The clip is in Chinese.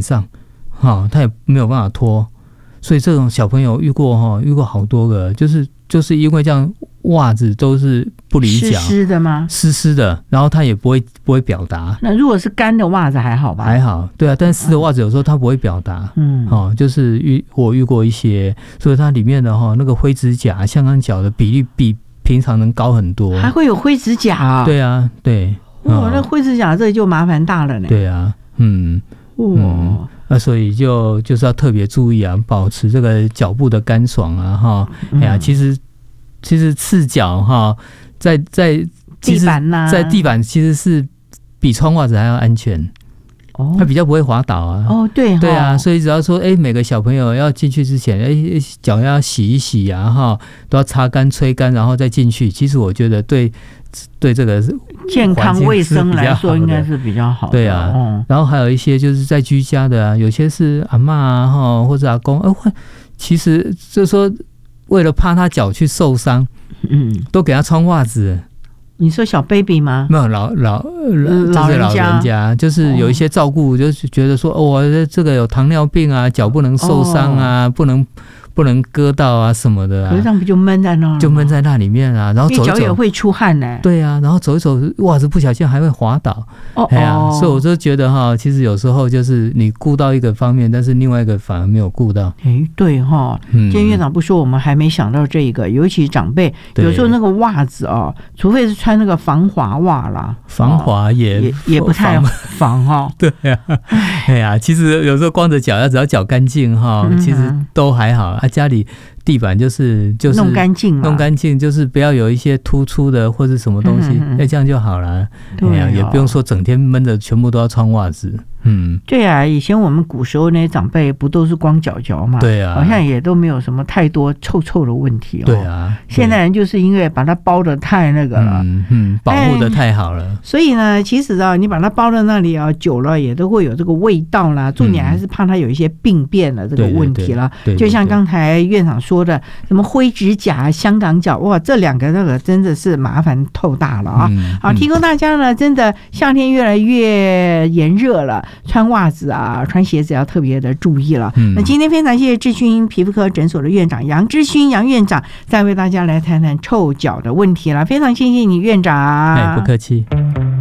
上，他也没有办法脱。所以这种小朋友遇过好多个，就是因为这样袜子都是不理脚， 湿的吗？ 湿的，然后他也不会表达。 那如果是干的袜子还好吧？ 还好，对啊，但湿的袜子有时候他不会表达。就是我遇过一些，所以它里面的那个灰指甲、香港脚的比例比平常能高很多。 还会有灰指甲啊？ 对啊，对。 那灰指甲这就麻烦大了呢。 对啊，所以就是要特别注意啊，保持这个脚部的干爽啊，其实赤脚在地板呐， 在地板其实是比穿袜子还要安全。它比较不会滑倒啊。 对啊，所以只要说每个小朋友要进去之前脚要洗一洗啊，都要擦干吹干然后再进去。其实我觉得对这个健康卫生来说应该是比较好的。 对啊，然后还有一些就是在居家的啊，有些是阿嬷啊或者阿公，其实就是说为了怕他脚去受伤，都给他穿袜子。 你说小 baby 吗？ 没有，老人家，就是有一些照顾，就是觉得说我这个有糖尿病啊，脚不能受伤啊，不能割到啊什么的啊。 可是这样不就闷在那儿？就闷在那里面啊，然后走一走， 脚也会出汗呢。 对啊，然后走一走，袜子不小心还会滑倒。所以我就觉得其实有时候就是你顾到一个方面，但是另外一个反而没有顾到。 对今天院长不说，我们还没想到这个，尤其长辈有时候那个袜子除非是穿那个防滑袜啦， 防滑也不太防对啊，其实有时候光着脚，只要脚干净其实都还好。家里地板就是弄干净嘛， 弄干净就是不要有一些突出的或是什么东西，这样就好了。也不用说整天闷着全部都要穿袜子。 对啊，以前我们古时候那些长辈不都是光脚嘛？ 对啊， 好像也都没有什么太多臭的问题。 对啊， 现在人就是因为把它包得太那个了， 保护得太好了。 所以呢，其实你把它包在那里久了也都会有这个味道啦。重点还是怕它有一些病变的这个问题了。就像刚才院长说的，什么灰指甲、香港脚，哇，这两个那个真的是麻烦透大了啊！好，提供大家呢，真的夏天越来越炎热了。穿袜子啊，穿鞋子要特别的注意了。那今天非常谢谢智勋皮肤科诊所的院长杨之勋杨院长，再为大家来谈谈臭脚的问题了。非常谢谢你院长。 不客气。